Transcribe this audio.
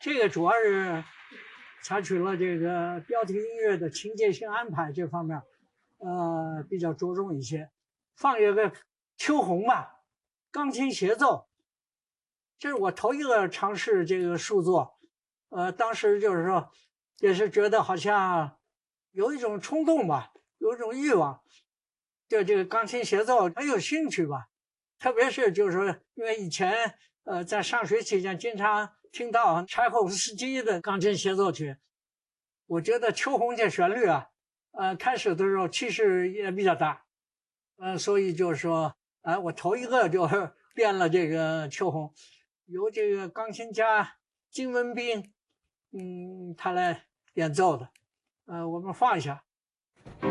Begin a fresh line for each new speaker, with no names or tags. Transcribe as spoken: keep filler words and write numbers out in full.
这个主要是采取了这个标题音乐的情节性安排这方面，呃，比较着重一些。放一个秋红吧，钢琴协奏，这是我头一个尝试这个数作，呃，当时就是说，也是觉得好像有一种冲动吧，有一种欲望，对这个钢琴协奏很有兴趣吧。特别是就是说，因为以前呃在上学期间经常听到柴可夫斯基的钢琴协奏曲，我觉得秋红这旋律啊，呃，开始的时候气势也比较大，呃，所以就是说，哎、呃，我头一个就是练了这个秋红，由这个钢琴家金文彬，嗯，他来演奏的，呃，我们放一下。